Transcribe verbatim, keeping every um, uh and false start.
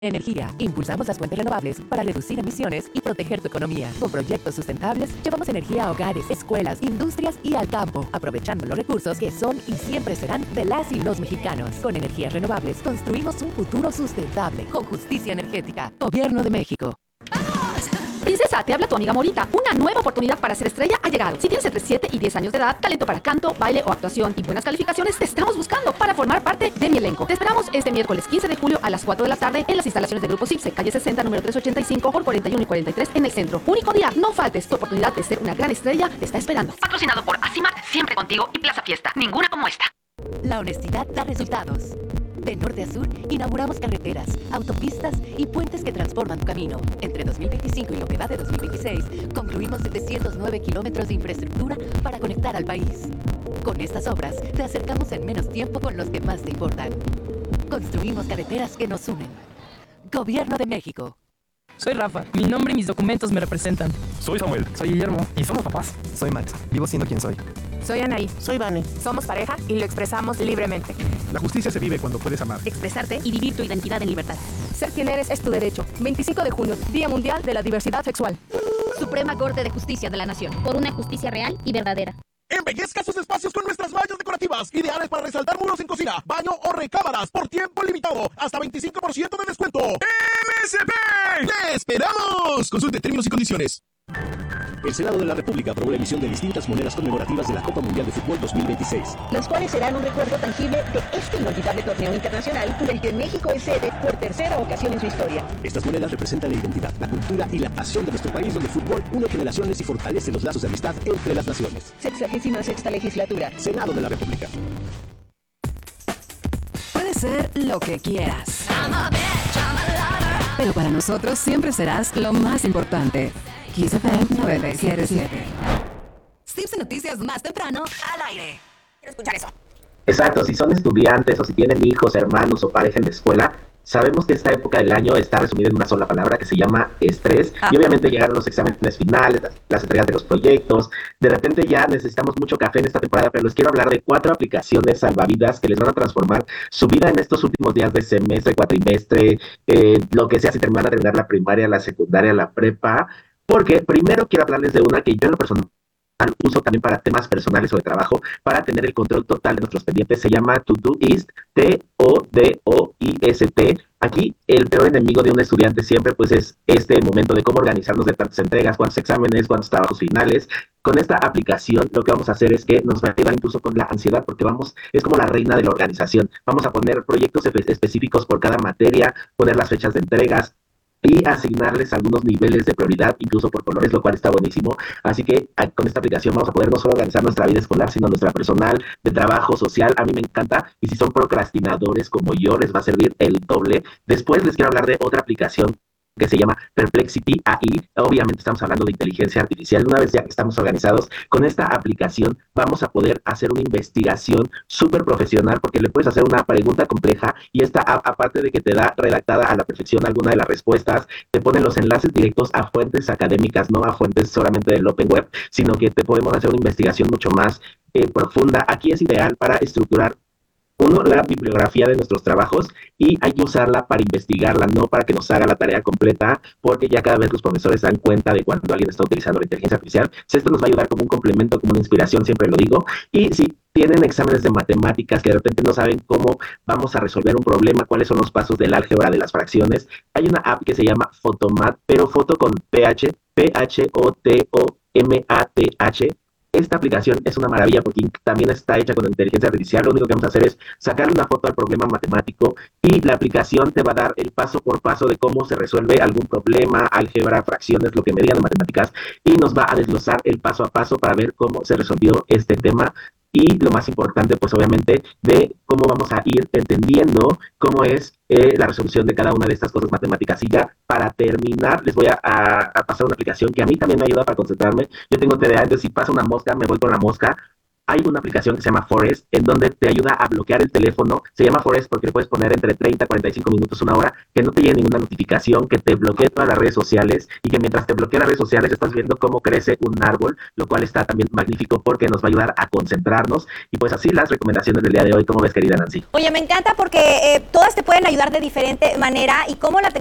Energía. Impulsamos las fuentes renovables para reducir emisiones y proteger tu economía. Con proyectos sustentables, llevamos energía a hogares, escuelas, industrias y al campo, aprovechando los recursos que son y siempre serán de las y los mexicanos. Con energías renovables, construimos un futuro sustentable, con justicia energética. Gobierno de México. Princesa, te habla tu amiga Morita. Una nueva oportunidad para ser estrella ha llegado. Si tienes entre siete y diez años de edad, talento para canto, baile o actuación y buenas calificaciones, te estamos buscando para formar parte de mi elenco. Te esperamos este miércoles quince de julio a las cuatro de la tarde en las instalaciones del Grupo CIPSE, calle sesenta, número trescientos ochenta y cinco por cuarenta y uno y cuarenta y tres en el centro. Único día, no faltes. Tu oportunidad de ser una gran estrella te está esperando. Patrocinado por Asimat, siempre contigo, y Plaza Fiesta. Ninguna como esta. La honestidad da resultados. De norte a sur, inauguramos carreteras, autopistas y puentes que transforman tu camino. Entre dos mil veinticinco y lo que va de dos mil veintiséis, concluimos setecientos nueve kilómetros de infraestructura para conectar al país. Con estas obras, te acercamos en menos tiempo con los que más te importan. Construimos carreteras que nos unen. Gobierno de México. Soy Rafa. Mi nombre y mis documentos me representan. Soy Samuel. Soy Guillermo. Y somos papás. Soy Max. Vivo siendo quien soy. Soy Anaí. Soy Vane. Somos pareja y lo expresamos libremente. La justicia se vive cuando puedes amar. Expresarte y vivir tu identidad en libertad. Ser quien eres es tu derecho. veinticinco de junio, Día Mundial de la Diversidad Sexual. Suprema Corte de Justicia de la Nación. Por una justicia real y verdadera. Embellezca sus espacios con nuestras vallas decorativas, ideales para resaltar muros en cocina, baño o recámaras, por tiempo limitado, hasta veinticinco por ciento de descuento. ¡M S P! ¡Te esperamos! Consulte términos y condiciones. El Senado de la República aprobó la emisión de distintas monedas conmemorativas de la Copa Mundial de Fútbol dos mil veintiséis. Los cuales serán un recuerdo tangible de este inolvidable torneo internacional del que México es sede por tercera ocasión en su historia. Estas monedas representan la identidad, la cultura y la pasión de nuestro país, donde el fútbol une generaciones y fortalece los lazos de amistad entre las naciones. Sexagésima sexta legislatura. Senado de la República. Puede ser lo que quieras, pero para nosotros siempre serás lo más importante. Kiss F M noventa y siete punto siete. Tips y noticias más temprano al aire. Quiero escuchar eso. Exacto, si son estudiantes o si tienen hijos, hermanos o pareja en la escuela, sabemos que esta época del año está resumida en una sola palabra que se llama estrés. Ah. Y obviamente llegaron los exámenes finales, las, las entregas de los proyectos. De repente ya necesitamos mucho café en esta temporada, pero les quiero hablar de cuatro aplicaciones salvavidas que les van a transformar su vida en estos últimos días de semestre, cuatrimestre, eh, lo que sea, si terminan a terminar la primaria, la secundaria, la prepa. Porque primero quiero hablarles de una que yo en lo personal uso también para temas personales o de trabajo, para tener el control total de nuestros pendientes. Se llama Todoist, T O D O I S T. Aquí el peor enemigo de un estudiante siempre pues es este momento de cómo organizarnos de tantas entregas, cuántos exámenes, cuántos trabajos finales. Con esta aplicación lo que vamos a hacer es que nos va a ayudar incluso con la ansiedad, porque vamos, es como la reina de la organización. Vamos a poner proyectos específicos por cada materia, poner las fechas de entregas y asignarles algunos niveles de prioridad, incluso por colores, lo cual está buenísimo. Así que con esta aplicación vamos a poder no solo organizar nuestra vida escolar, sino nuestra personal, de trabajo, social. A mí me encanta, y si son procrastinadores como yo, les va a servir el doble. Después les quiero hablar de otra aplicación que se llama Perplexity A I. Obviamente estamos hablando de inteligencia artificial. Una vez ya que estamos organizados con esta aplicación, vamos a poder hacer una investigación súper profesional, porque le puedes hacer una pregunta compleja y esta, a, aparte de que te da redactada a la perfección alguna de las respuestas, te pone los enlaces directos a fuentes académicas, no a fuentes solamente del Open Web, sino que te podemos hacer una investigación mucho más eh, profunda. Aquí es ideal para estructurar Uno, la bibliografía de nuestros trabajos, y hay que usarla para investigarla, no para que nos haga la tarea completa, porque ya cada vez los profesores dan cuenta de cuando alguien está utilizando la inteligencia artificial. Esto nos va a ayudar como un complemento, como una inspiración, siempre lo digo. Y si tienen exámenes de matemáticas que de repente no saben cómo vamos a resolver un problema, cuáles son los pasos del álgebra de las fracciones, hay una app que se llama Photomat, pero foto con P H, P H O T O M A T H. Esta aplicación es una maravilla porque también está hecha con inteligencia artificial. Lo único que vamos a hacer es sacarle una foto al problema matemático y la aplicación te va a dar el paso por paso de cómo se resuelve algún problema, álgebra, fracciones, lo que me digan de matemáticas, y nos va a desglosar el paso a paso para ver cómo se resolvió este tema. Y lo más importante, pues obviamente, de cómo vamos a ir entendiendo cómo es eh, la resolución de cada una de estas cosas matemáticas. Y ya para terminar, les voy a, a, a pasar una aplicación que a mí también me ayuda para concentrarme. Yo tengo T D A, entonces si pasa una mosca, me voy con la mosca. hay una aplicación que se llama Forest, en donde te ayuda a bloquear el teléfono. Se llama Forest porque le puedes poner entre treinta, cuarenta y cinco minutos, una hora, que no te llegue ninguna notificación, que te bloquee todas las redes sociales, y que mientras te bloquea las redes sociales estás viendo cómo crece un árbol, lo cual está también magnífico porque nos va a ayudar a concentrarnos. Y pues así las recomendaciones del día de hoy. ¿Cómo ves, querida Nancy? Oye, me encanta porque eh, todas te pueden ayudar de diferente manera, y cómo la